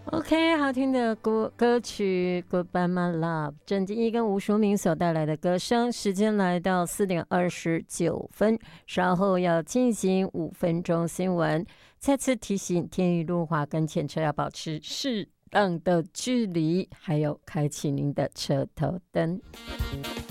OK， 好听的歌曲 Goodbye My Love， 郑敬一跟吴淑敏所带来的歌声。时间来到4:29，稍后要进行5分钟新闻。再次提醒，天雨路滑跟前车要保持适当的距离，还有开启您的车头灯。